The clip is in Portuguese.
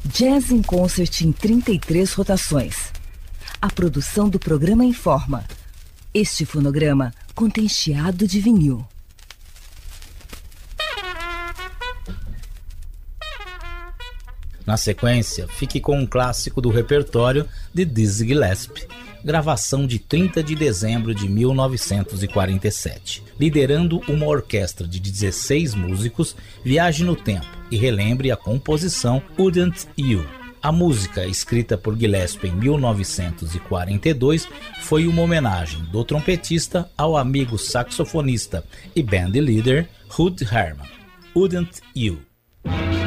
Jazz in Concert em 33 rotações. A produção do programa informa. Este fonograma contém chiado de vinil. Na sequência, fique com um clássico do repertório de Dizzy Gillespie, gravação de 30 de dezembro de 1947. Liderando uma orquestra de 16 músicos, viaje no tempo e relembre a composição Wouldn't You. A música, escrita por Gillespie em 1942, foi uma homenagem do trompetista ao amigo saxofonista e bandleader Woody Herman. Wouldn't You?